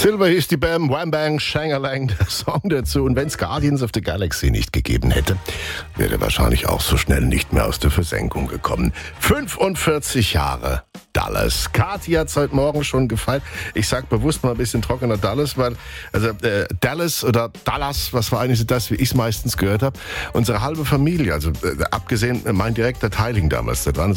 Silver hieß die Bam, Wham Bang, Shangalang, der Song dazu. Und wenn es Guardians of the Galaxy nicht gegeben hätte, wäre er wahrscheinlich auch so schnell nicht mehr aus der Versenkung gekommen. 45 Jahre Dallas. Kathi hat es heute Morgen schon gefeiert. Ich sag bewusst mal ein bisschen trockener Dallas, weil Dallas oder Dallas, was war eigentlich das, wie ich es meistens gehört habe, unsere halbe Familie, also abgesehen mein direkter Teiling damals da dran,